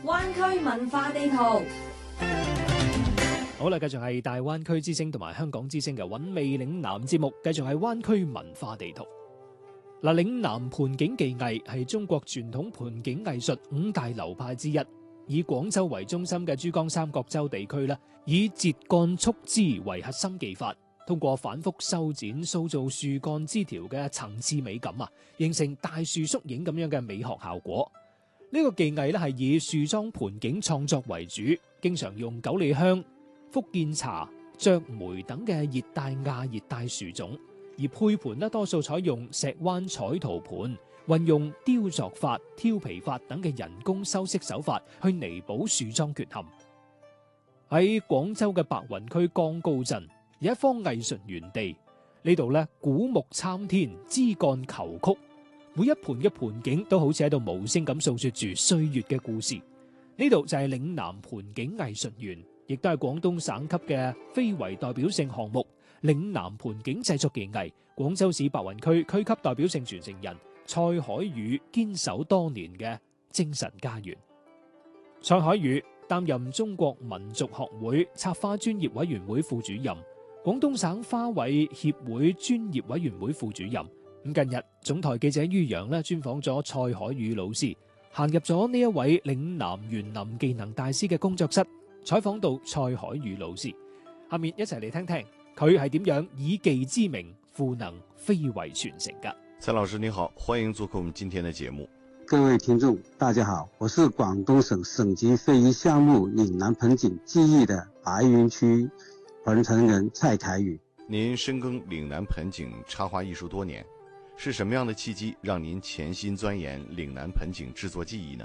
灣區文化地圖。 好啦，繼續係大灣區之聲同埋香港之聲嘅韻味嶺南節目，繼續係灣區文化地圖。嗱，嶺南盆景技藝係中國傳統盆景藝術五大流派之一，以廣州為中心嘅珠江三角洲地區咧，以節幹束枝為核心技法，通過反覆修剪塑造樹幹枝條嘅層次美感啊，形成大樹縮影咁樣嘅美學效果。呢個技藝咧係以樹樁盆景創作為主，經常用九里香、福建茶、雀梅等嘅熱帶亞熱帶樹種，而配盤咧多數採用石灣彩陶盤，運用雕琢法、挑皮法等嘅人工修飾手法去彌補樹樁缺陷。喺廣州嘅白雲區江高鎮有一方藝術園地，呢度咧古木參天，枝幹求曲，每一盤嘅盆景都好似喺度無聲咁訴說住歲月嘅故事。呢度就係嶺南盆景藝術園，亦都係廣東省級嘅非遺代表性項目嶺南盆景製作技藝廣州市白雲區區級代表性傳承人蔡海宇堅守多年嘅精神家園。蔡海宇擔任中國民族學會插花專業委員會副主任、廣東省花卉協會專業委員會副主任。咁近日總台記者于洋專訪咗蔡海宇老師，行入咗呢一位嶺南園林技能大師嘅工作室，採訪到蔡海宇老師。下面一齊嚟聽聽佢係點樣以技之名賦能非遺傳承噶。 蔡老師你好，歡迎做客我們今天的節目。 各位聽眾大家好，我是廣東省省級非遺項目嶺南盆景技藝的白雲區傳承人蔡凱宇。 您深耕嶺南盆景插花藝術多年，是什麼樣的契機讓您潛心鑽研嶺南盆景製作技藝呢？